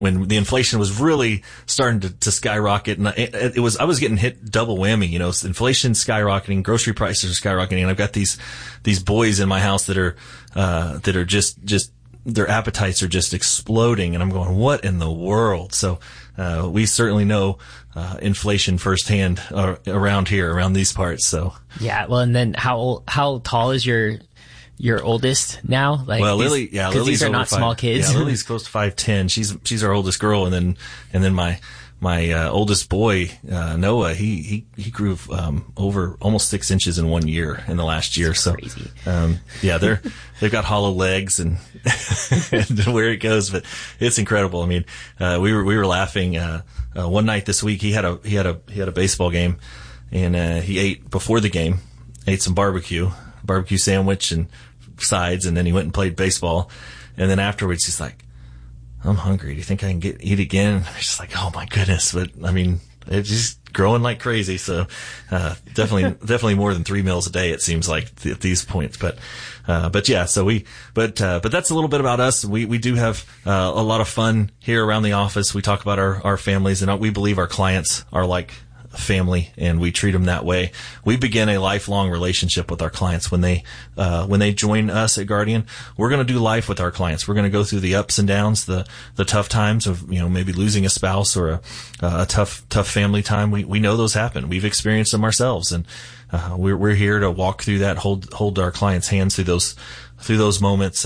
when the inflation was really starting to skyrocket, and I was getting hit double whammy, you know, inflation skyrocketing, grocery prices are skyrocketing, and I've got these boys in my house that are just their appetites are just exploding, and I'm going, what in the world? So, we certainly know, inflation firsthand, around here, around these parts, so. Yeah, well, and then how tall is your oldest now? Like, well, Lily, yeah, because these are over not small kids. Yeah, Lily's close to 5'10". She's our oldest girl, and then my oldest boy, Noah, he grew over almost 6 inches in 1 year in the last year. That's so crazy. Yeah, they've got hollow legs and where it goes, but it's incredible. I mean, we were laughing one night this week. He had a baseball game, and he ate before the game, ate some barbecue sandwich and sides, and then he went and played baseball, and then afterwards he's like, I'm hungry. Do you think I can eat again? And I'm just like, oh my goodness. But I mean, it's just growing like crazy. So, definitely more than 3 meals a day, it seems like at these points. But yeah, but that's a little bit about us. We do have, a lot of fun here around the office. We talk about our families, and we believe our clients are like family, and we treat them that way. We begin a lifelong relationship with our clients when they join us at Guardian. We're going to do life with our clients. We're going to go through the ups and downs, the tough times of, you know, maybe losing a spouse or a tough family time. We know those happen. We've experienced them ourselves, and we're here to walk through that, hold our clients' hands through those moments.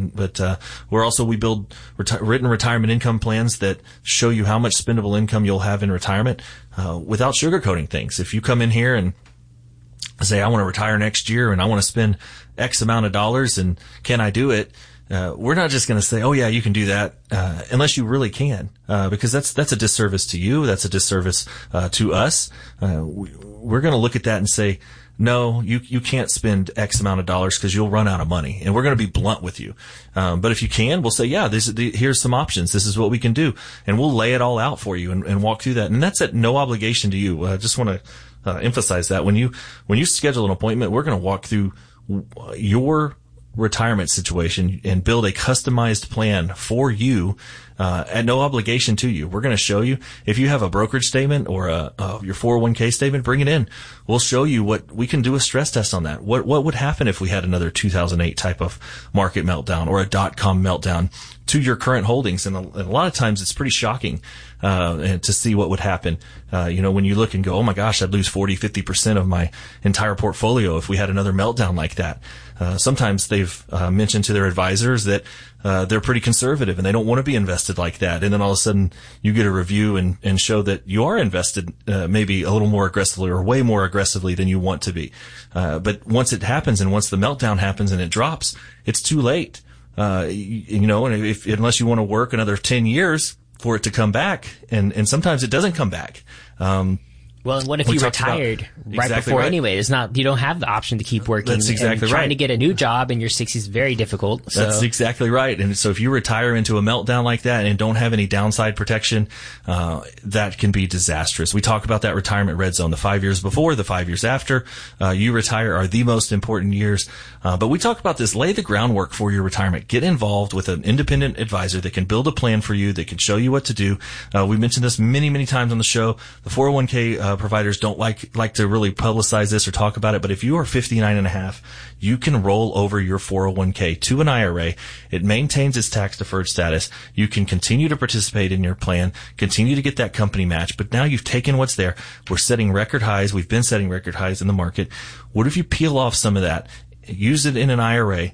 We build written retirement income plans that show you how much spendable income you'll have in retirement, without sugarcoating things. If you come in here and say, I want to retire next year and I want to spend X amount of dollars, and can I do it? We're not just going to say, oh yeah, you can do that, unless you really can, because that's a disservice to you. That's a disservice, to us. We're going to look at that and say, no, you can't spend X amount of dollars because you'll run out of money. And we're going to be blunt with you. But if you can, we'll say, yeah, here's some options. This is what we can do. And we'll lay it all out for you and walk through that. And that's at no obligation to you. I just want to emphasize that when you schedule an appointment, we're going to walk through your retirement situation and build a customized plan for you, at no obligation to you. We're going to show you if you have a brokerage statement or your 401k statement, bring it in. We'll show you what we can do a stress test on that. What would happen if we had another 2008 type of market meltdown or a .com meltdown to your current holdings? And a lot of times it's pretty shocking, to see what would happen. When you look and go, oh my gosh, I'd lose 40-50% of my entire portfolio if we had another meltdown like that. Sometimes they've mentioned to their advisors that they're pretty conservative and they don't want to be invested like that. And then all of a sudden you get a review and show that you are invested maybe a little more aggressively or way more aggressively than you want to be. But once it happens and once the meltdown happens and it drops, it's too late. And unless you want to work another 10 years for it to come back, and sometimes it doesn't come back. Well, and what if you retired right before anyway? You don't have the option to keep working. That's exactly right. Trying to get a new job in your 60s is very difficult. So. That's exactly right. And so if you retire into a meltdown like that and don't have any downside protection, that can be disastrous. We talk about that retirement red zone. The 5 years before, the 5 years after you retire are the most important years. But we talk about this. Lay the groundwork for your retirement. Get involved with an independent advisor that can build a plan for you, that can show you what to do. We mentioned this many, many times on the show. The 401k providers don't like to really publicize this or talk about it, but if you are 59 and a half, you can roll over your 401k to an IRA. It maintains its tax deferred status. You can continue to participate in your plan, continue to get that company match, but now you've taken what's there. We're setting record highs. We've been setting record highs in the market. What if you peel off some of that, use it in an IRA,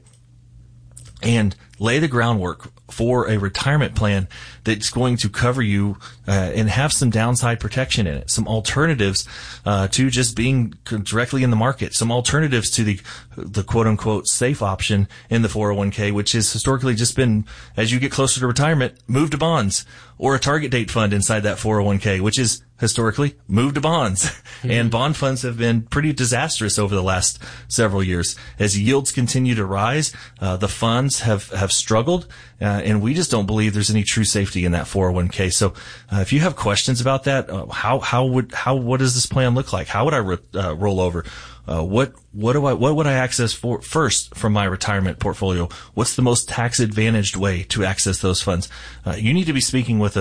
and lay the groundwork for a retirement plan that's going to cover you and have some downside protection in it, some alternatives to just being directly in the market, some alternatives to the quote-unquote safe option in the 401k, which has historically just been, as you get closer to retirement, move to bonds or a target date fund inside that 401k, which is historically moved to bonds, and bond funds have been pretty disastrous over the last several years. As yields continue to rise, the funds have struggled, and we just don't believe there's any true safety in that 401k. So, if you have questions about that, what does this plan look like? How would I roll over? What would I access first from my retirement portfolio? What's the most tax advantaged way to access those funds? You need to be speaking with